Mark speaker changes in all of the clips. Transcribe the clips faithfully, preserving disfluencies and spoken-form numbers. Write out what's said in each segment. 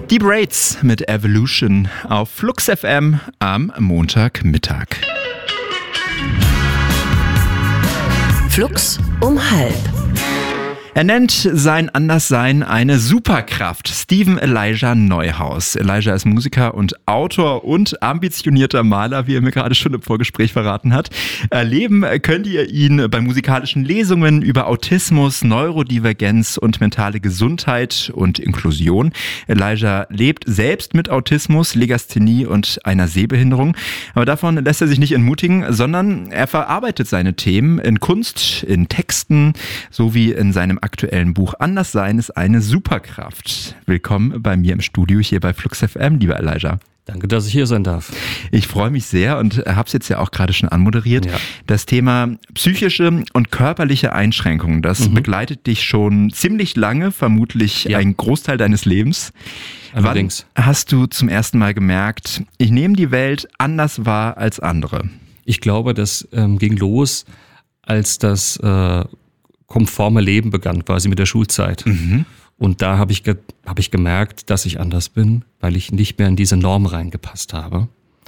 Speaker 1: Die Braids mit Evolution auf Flux F M am Montagmittag.
Speaker 2: Flux um halb.
Speaker 1: Er nennt sein Anderssein eine Superkraft. Steven Elijah Neuhaus. Elijah ist Musiker und Autor und ambitionierter Maler, wie er mir gerade schon im Vorgespräch verraten hat. Erleben könnt ihr ihn bei musikalischen Lesungen über Autismus, Neurodivergenz und mentale Gesundheit und Inklusion. Elijah lebt selbst mit Autismus, Legasthenie und einer Sehbehinderung. Aber davon lässt er sich nicht entmutigen, sondern er verarbeitet seine Themen in Kunst, in Texten sowie in seinem aktuellen Buch Anderssein ist eine Superkraft. Willkommen bei mir im Studio hier bei Flux F M, lieber Elijah.
Speaker 3: Danke, dass ich hier sein darf.
Speaker 1: Ich freue mich sehr und habe es jetzt ja auch gerade schon anmoderiert. Ja. Das Thema psychische und körperliche Einschränkungen, das mhm. begleitet dich schon ziemlich lange, vermutlich ja. einen Großteil deines Lebens.
Speaker 3: Allerdings.
Speaker 1: Wann hast du zum ersten Mal gemerkt, ich nehme die Welt anders wahr als andere?
Speaker 3: Ich glaube, das ähm, ging los, als das äh, konforme Leben begann, quasi mit der Schulzeit. Mhm. Und da habe ich, ge- hab ich gemerkt, dass ich anders bin, weil ich nicht mehr in diese Norm reingepasst habe,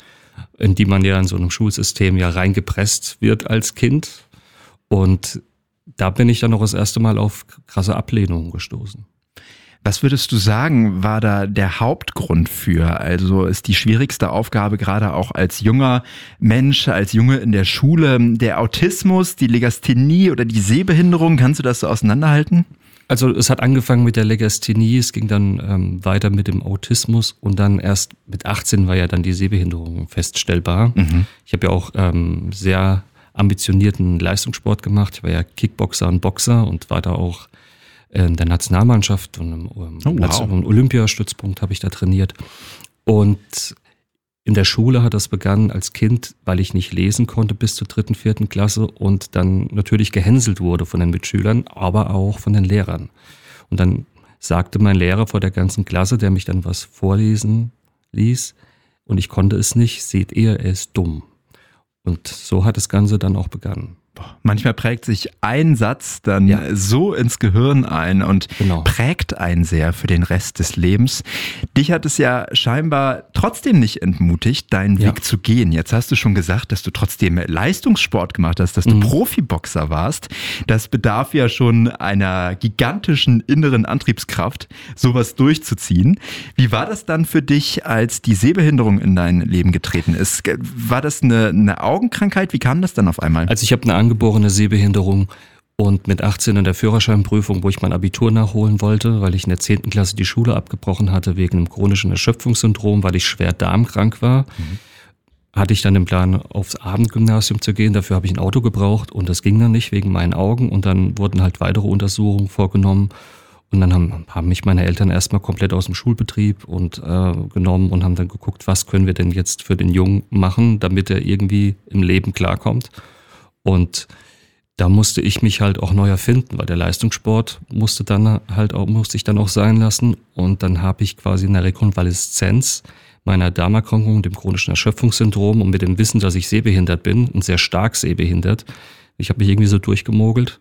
Speaker 3: in die man ja in so einem Schulsystem ja reingepresst wird als Kind. Und da bin ich dann auch das erste Mal auf krasse Ablehnungen gestoßen.
Speaker 1: Was würdest du sagen, war da der Hauptgrund für? Also ist die schwierigste Aufgabe gerade auch als junger Mensch, als Junge in der Schule, der Autismus, die Legasthenie oder die Sehbehinderung? Kannst du das so auseinanderhalten?
Speaker 3: Also es hat angefangen mit der Legasthenie, es ging dann ähm, weiter mit dem Autismus und dann erst mit achtzehn war ja dann die Sehbehinderung feststellbar. Mhm. Ich habe ja auch ähm, sehr ambitionierten Leistungssport gemacht. Ich war ja Kickboxer und Boxer und war da auch in der Nationalmannschaft und im oh, wow. Olympiastützpunkt habe ich da trainiert. Und in der Schule hat das begonnen als Kind, weil ich nicht lesen konnte bis zur dritten, vierten Klasse und dann natürlich gehänselt wurde von den Mitschülern, aber auch von den Lehrern. Und dann sagte mein Lehrer vor der ganzen Klasse, der mich dann was vorlesen ließ und ich konnte es nicht, seht ihr, er ist dumm. Und so hat das Ganze dann auch begonnen.
Speaker 1: Manchmal prägt sich ein Satz dann ja. so ins Gehirn ein und genau. prägt einen sehr für den Rest des Lebens. Dich hat es ja scheinbar trotzdem nicht entmutigt, deinen ja. Weg zu gehen. Jetzt hast du schon gesagt, dass du trotzdem Leistungssport gemacht hast, dass du mhm. Profiboxer warst. Das bedarf ja schon einer gigantischen inneren Antriebskraft, sowas durchzuziehen. Wie war das dann für dich, als die Sehbehinderung in dein Leben getreten ist? War das eine, eine Augenkrankheit? Wie kam das dann auf einmal?
Speaker 3: Also ich habe eine angeborene Sehbehinderung und mit achtzehn in der Führerscheinprüfung, wo ich mein Abitur nachholen wollte, weil ich in der zehnten Klasse die Schule abgebrochen hatte wegen einem chronischen Erschöpfungssyndrom, weil ich schwer darmkrank war, mhm. hatte ich dann den Plan, aufs Abendgymnasium zu gehen. Dafür habe ich ein Auto gebraucht und das ging dann nicht wegen meinen Augen und dann wurden halt weitere Untersuchungen vorgenommen und dann haben, haben mich meine Eltern erstmal komplett aus dem Schulbetrieb und äh, genommen und haben dann geguckt, was können wir denn jetzt für den Jungen machen, damit er irgendwie im Leben klarkommt. Und da musste ich mich halt auch neu erfinden, weil der Leistungssport musste dann halt auch, musste ich dann auch sein lassen. Und dann habe ich quasi in der Rekonvaleszenz meiner Darmerkrankung, dem chronischen Erschöpfungssyndrom und mit dem Wissen, dass ich sehbehindert bin und sehr stark sehbehindert, ich habe mich irgendwie so durchgemogelt,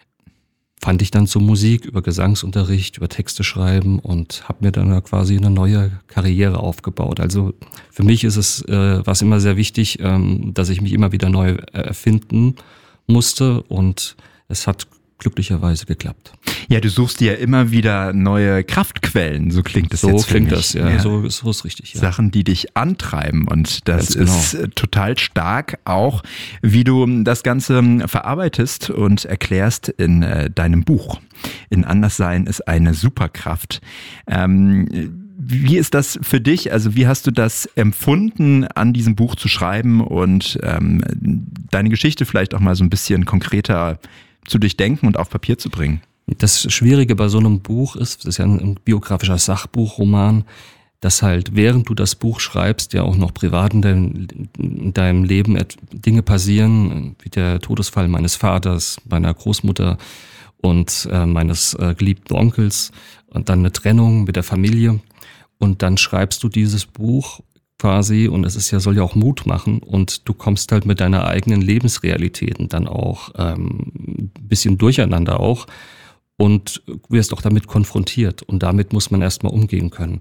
Speaker 3: fand ich dann zur Musik, über Gesangsunterricht, über Texte schreiben und habe mir dann quasi eine neue Karriere aufgebaut. Also für mich ist es, äh, war es immer sehr wichtig, ähm, dass ich mich immer wieder neu erfinden musste und es hat glücklicherweise geklappt.
Speaker 1: Ja, du suchst dir ja immer wieder neue Kraftquellen, so klingt es
Speaker 3: so
Speaker 1: jetzt für
Speaker 3: klingt
Speaker 1: mich.
Speaker 3: das, ja, ja. So, so ist richtig. Ja.
Speaker 1: Sachen, die dich antreiben und das
Speaker 3: Ganz
Speaker 1: ist
Speaker 3: genau.
Speaker 1: total stark auch, wie du das Ganze verarbeitest und erklärst in äh, deinem Buch. In Anderssein ist eine Superkraft. Ähm, Wie ist das für dich? Also wie hast du das empfunden, an diesem Buch zu schreiben und ähm, deine Geschichte vielleicht auch mal so ein bisschen konkreter zu durchdenken und auf Papier zu bringen?
Speaker 3: Das Schwierige bei so einem Buch ist, das ist ja ein biografischer Sachbuchroman, dass halt während du das Buch schreibst, ja auch noch privat in deinem, in deinem Leben Dinge passieren, wie der Todesfall meines Vaters, meiner Großmutter und äh, meines äh, geliebten Onkels und dann eine Trennung mit der Familie. Und dann schreibst du dieses Buch quasi und es ist ja, soll ja auch Mut machen und du kommst halt mit deiner eigenen Lebensrealitäten dann auch ähm, ein bisschen durcheinander auch und wirst auch damit konfrontiert und damit muss man erstmal umgehen können.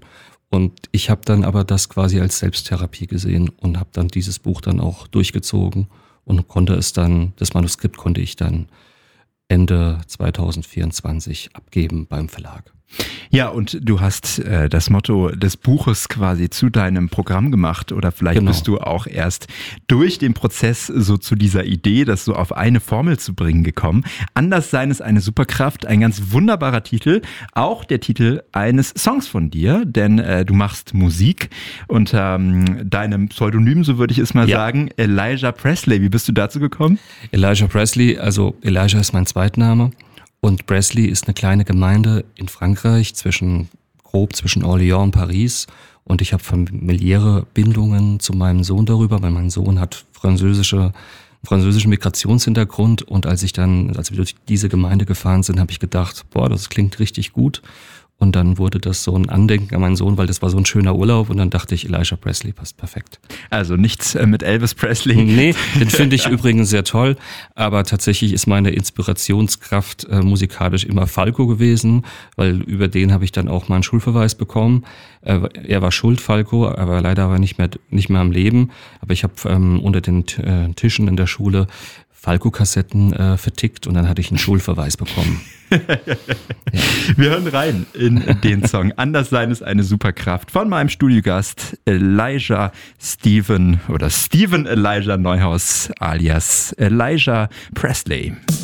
Speaker 3: Und ich habe dann aber das quasi als Selbsttherapie gesehen und habe dann dieses Buch dann auch durchgezogen und konnte es dann, das Manuskript konnte ich dann Ende zwanzig vierundzwanzig abgeben beim Verlag.
Speaker 1: Ja, und du hast äh, das Motto des Buches quasi zu deinem Programm gemacht oder vielleicht genau. bist du auch erst durch den Prozess so zu dieser Idee, das so auf eine Formel zu bringen gekommen. Anderssein ist eine Superkraft, ein ganz wunderbarer Titel, auch der Titel eines Songs von dir, denn äh, du machst Musik unter ähm, deinem Pseudonym, so würde ich es mal ja. sagen, Elijah Presley. Wie bist du dazu gekommen?
Speaker 3: Elijah Presley, also Elijah ist mein Zweitname. Und Presley ist eine kleine Gemeinde in Frankreich, zwischen grob zwischen Orléans und Paris. Und ich habe familiäre Bindungen zu meinem Sohn darüber, weil mein Sohn hat französische, französischen Migrationshintergrund. Und als ich dann, als wir durch diese Gemeinde gefahren sind, habe ich gedacht, boah, das klingt richtig gut. Und dann wurde das so ein Andenken an meinen Sohn, weil das war so ein schöner Urlaub. Und dann dachte ich, Elijah Presley passt perfekt.
Speaker 1: Also nichts mit Elvis Presley.
Speaker 3: Nee, den finde ich übrigens sehr toll. Aber tatsächlich ist meine Inspirationskraft äh, musikalisch immer Falco gewesen, weil über den habe ich dann auch mal einen Schulverweis bekommen. Äh, er war schuld, Falco, aber leider war er nicht mehr, nicht mehr am Leben. Aber ich habe ähm, unter den T- äh, Tischen in der Schule Falco-Kassetten äh, vertickt und dann hatte ich einen Schulverweis bekommen.
Speaker 1: Ja. Wir hören rein in den Song Anderssein ist eine Superkraft von meinem Studiogast Elijah Stephen oder Stephen Elijah Neuhaus alias Elijah Presley.